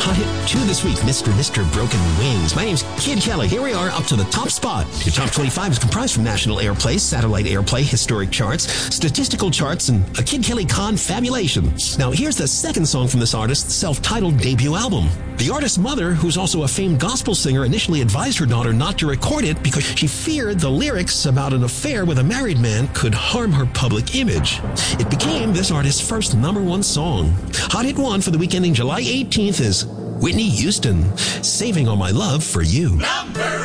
Hot hit 2 this week, Mr. Broken Wings. My name's Kid Kelly. Here we are up to the top spot. Your top 25 is comprised from national airplay, satellite airplay, historic charts, statistical charts, and a Kid Kelly confabulation. Now here's the second song from this artist's self-titled debut album. The artist's mother, who's also a famed gospel singer, initially advised her daughter not to record it because she feared the lyrics about an affair with a married man could harm her public image. It became this artist's first #1 song. Hot hit 1 for the week ending July 18th is Whitney Houston, Saving All My Love for You.